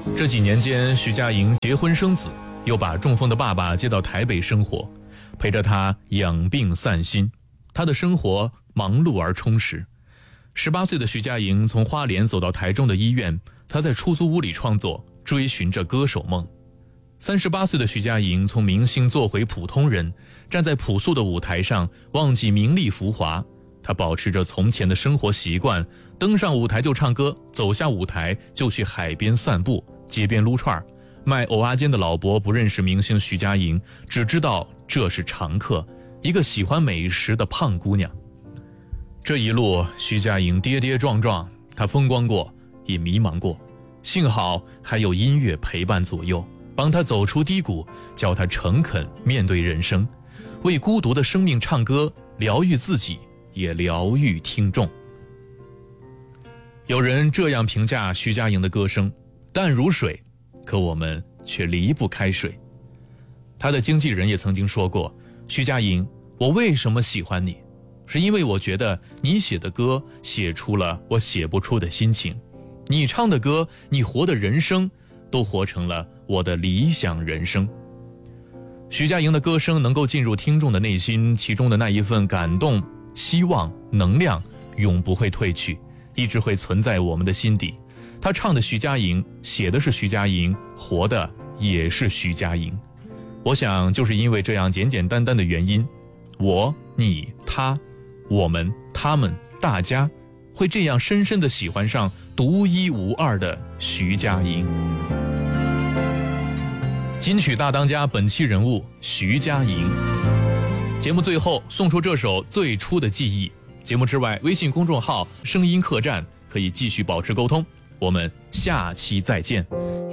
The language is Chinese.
这几年间，徐佳莹结婚生子，又把中风的爸爸接到台北生活，陪着他养病散心。她的生活忙碌而充实。18岁的徐佳莹从花莲走到台中的医院，她在出租屋里创作，追寻着歌手梦。38岁的徐佳莹从明星做回普通人，站在朴素的舞台上，忘记名利浮华。她保持着从前的生活习惯，登上舞台就唱歌，走下舞台就去海边散步，街边撸串。卖蚵仔煎的老伯不认识明星徐佳莹，只知道这是常客，一个喜欢美食的胖姑娘。这一路，徐佳莹跌跌撞撞，她风光过，也迷茫过，幸好还有音乐陪伴左右，帮她走出低谷，教她诚恳面对人生，为孤独的生命唱歌，疗愈自己，也疗愈听众。有人这样评价徐佳莹的歌声：淡如水，可我们却离不开水。她的经纪人也曾经说过，徐佳莹，我为什么喜欢你，是因为我觉得你写的歌写出了我写不出的心情，你唱的歌，你活的人生，都活成了我的理想人生。徐佳莹的歌声能够进入听众的内心，其中的那一份感动、希望、能量永不会褪去，一直会存在我们的心底。她唱的徐佳莹，写的是徐佳莹，活的也是徐佳莹。我想就是因为这样简简单单的原因，我、你、他、我们、他们、大家会这样深深地喜欢上独一无二的徐佳莹。金曲大当家本期人物徐佳莹。节目最后送出这首《最初的记忆》。节目之外，微信公众号声音客栈可以继续保持沟通。我们下期再见。